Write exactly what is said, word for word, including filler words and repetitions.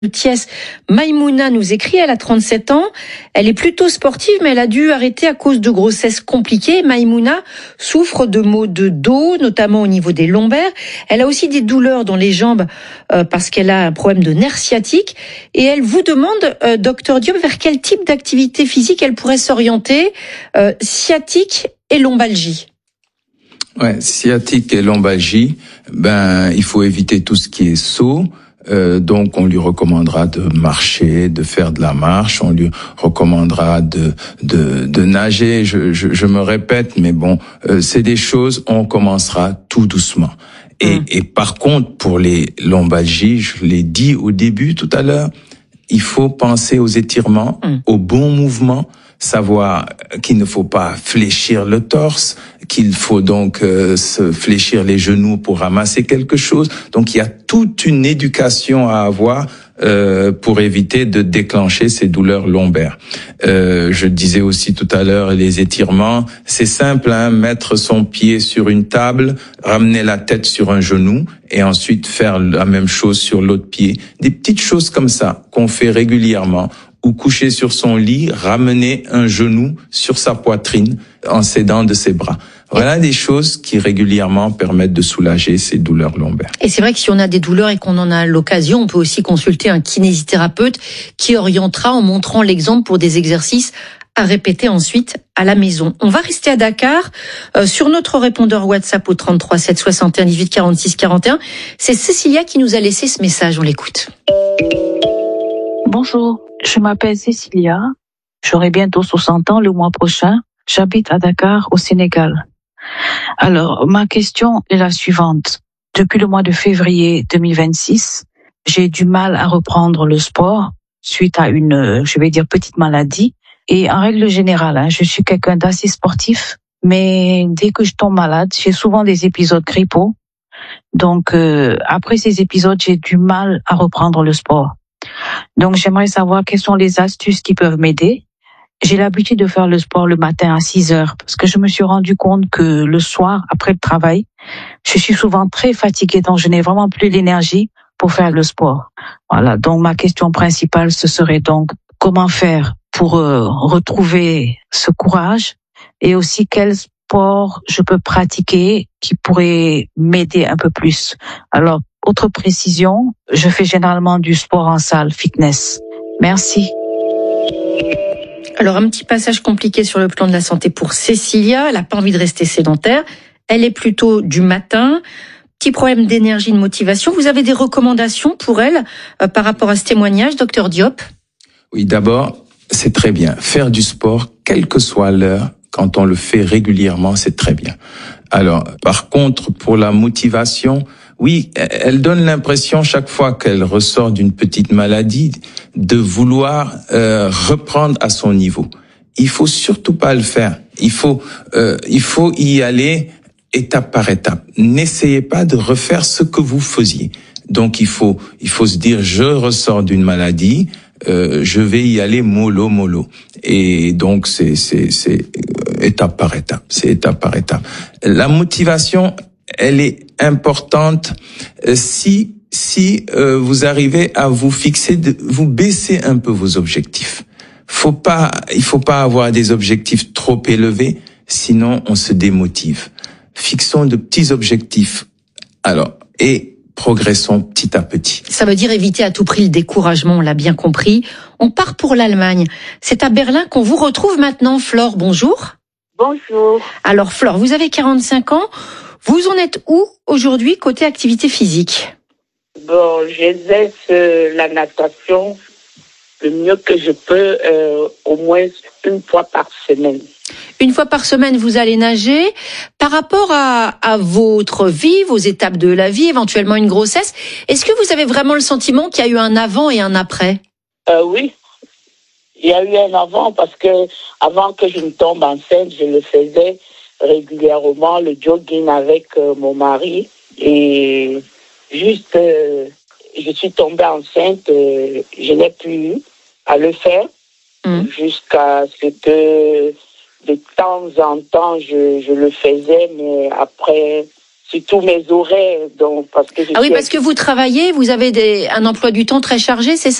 Thiès, Maïmouna nous écrit, elle a trente-sept ans, elle est plutôt sportive mais elle a dû arrêter à cause de grossesses compliquées. Maïmouna souffre de maux de dos, notamment au niveau des lombaires. Elle a aussi des douleurs dans les jambes euh, parce qu'elle a un problème de nerf sciatique et elle vous demande, euh, docteur Diop, vers quel type d'activité physique elle pourrait s'orienter, euh, sciatique et lombalgie. Ouais, sciatique et lombalgie, ben il faut éviter tout ce qui est saut. Euh, donc on lui recommandera de marcher, de faire de la marche, on lui recommandera de de, de nager. Je, je, je me répète, mais bon, euh, c'est des choses. On commencera tout doucement. Et, mmh. et par contre, pour les lombalgies, je l'ai dit au début tout à l'heure, il faut penser aux étirements, mmh. aux bons mouvements. Savoir qu'il ne faut pas fléchir le torse, qu'il faut donc euh, se fléchir les genoux pour ramasser quelque chose. Donc il y a toute une éducation à avoir euh, pour éviter de déclencher ces douleurs lombaires. Euh, je disais aussi tout à l'heure les étirements, c'est simple, hein, mettre son pied sur une table, ramener la tête sur un genou et ensuite faire la même chose sur l'autre pied. Des petites choses comme ça qu'on fait régulièrement. Ou coucher sur son lit, ramener un genou sur sa poitrine en s'aidant de ses bras. Voilà des choses qui régulièrement permettent de soulager ces douleurs lombaires. Et c'est vrai que si on a des douleurs et qu'on en a l'occasion, on peut aussi consulter un kinésithérapeute qui orientera en montrant l'exemple pour des exercices à répéter ensuite à la maison. On va rester à Dakar, euh, sur notre répondeur WhatsApp au trente-trois sept soixante et un dix-huit quarante-six quarante et un. C'est Cécilia qui nous a laissé ce message, on l'écoute. Bonjour, je m'appelle Cécilia, j'aurai bientôt soixante ans le mois prochain, j'habite à Dakar au Sénégal. Alors, ma question est la suivante. Depuis le mois de février deux mille vingt-six, j'ai du mal à reprendre le sport suite à une, je vais dire, petite maladie. Et en règle générale, hein, je suis quelqu'un d'assez sportif, mais dès que je tombe malade, j'ai souvent des épisodes grippaux. Donc, euh, après ces épisodes, j'ai du mal à reprendre le sport. Donc, j'aimerais savoir quelles sont les astuces qui peuvent m'aider. J'ai l'habitude de faire le sport le matin à six heures parce que je me suis rendu compte que le soir, après le travail, je suis souvent très fatiguée, donc je n'ai vraiment plus l'énergie pour faire le sport. Voilà, donc ma question principale, ce serait donc comment faire pour euh, retrouver ce courage et aussi quel sport je peux pratiquer qui pourrait m'aider un peu plus. Alors, autre précision, je fais généralement du sport en salle, fitness. Merci. Alors, un petit passage compliqué sur le plan de la santé pour Cécilia. Elle n'a pas envie de rester sédentaire. Elle est plutôt du matin. Petit problème d'énergie, de motivation. Vous avez des recommandations pour elle euh, par rapport à ce témoignage, docteur Diop? Oui, d'abord, c'est très bien. Faire du sport, quelle que soit l'heure, quand on le fait régulièrement, c'est très bien. Alors, par contre, pour la motivation, oui, elle donne l'impression chaque fois qu'elle ressort d'une petite maladie de vouloir euh, reprendre à son niveau. Il faut surtout pas le faire. Il faut, euh, il faut y aller étape par étape. N'essayez pas de refaire ce que vous faisiez. Donc il faut, il faut se dire, je ressors d'une maladie, euh, je vais y aller mollo mollo. Et donc c'est, c'est, c'est étape par étape. C'est étape par étape. La motivation, elle est importante si si euh, vous arrivez à vous fixer, de, vous baisser un peu vos objectifs. Faut pas, il faut pas avoir des objectifs trop élevés, sinon on se démotive. Fixons de petits objectifs. Alors et progressons petit à petit. Ça veut dire éviter à tout prix le découragement, on l'a bien compris. On part pour l'Allemagne. C'est à Berlin qu'on vous retrouve maintenant. Flore, bonjour. Bonjour. Alors Flore, vous avez quarante-cinq ans. Vous en êtes où aujourd'hui côté activité physique? Bon, j'exerce euh, la natation le mieux que je peux, euh, au moins une fois par semaine. Une fois par semaine, vous allez nager. Par rapport à, à votre vie, vos étapes de la vie, éventuellement une grossesse, est-ce que vous avez vraiment le sentiment qu'il y a eu un avant et un après? euh, Oui, il y a eu un avant parce que avant que je ne tombe enceinte, je le faisais régulièrement, le jogging avec euh, mon mari. Et juste, euh, je suis tombée enceinte, euh, je n'ai plus eu à le faire mmh. jusqu'à ce que de temps en temps, je, je le faisais, mais après, sur tous mes horaires. Donc, parce que je ah oui, suis parce que vous travaillez, vous avez des, un emploi du temps très chargé, c'est ça?